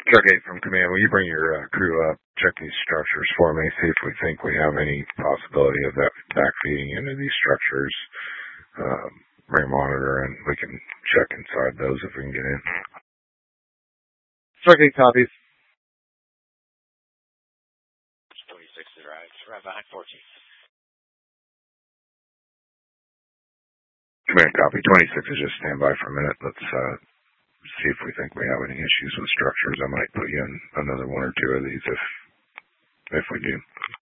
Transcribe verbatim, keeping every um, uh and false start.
Truck eight from command, will you bring your uh, crew up, check these structures for me, see if we think we have any possibility of that backfeeding into these structures. Um, bring a monitor and we can check inside those if we can get in. Truck eight copies. twenty-six is right. Right behind fourteen. Command copy. twenty-six is just stand by for a minute. Let's uh, see if we think we have any issues with structures. I might put you in another one or two of these if if we do.